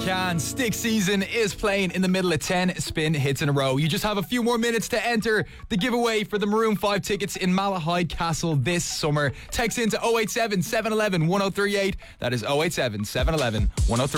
can. Stick Season is playing in the middle of 10 spin hits in a row. You just have a few more minutes to enter the giveaway for the Maroon 5 tickets in Malahide Castle this summer. Text into 087 711 1038. That is 087 711 1038.